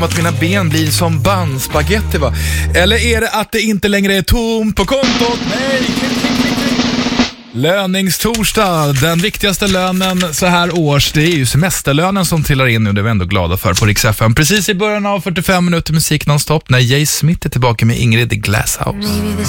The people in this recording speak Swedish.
Att mina ben blir som bandspaghetti, va? Eller är det att det inte längre är tomt på kontot? Nej! Löningstorsdag, den viktigaste lönen så här års, det är ju semesterlönen som trillar in nu, det är vi ändå glada för på Rix FM. Precis i början av 45 minuter musik nonstop när Jay Smith är tillbaka med Ingrid i Glasshouse.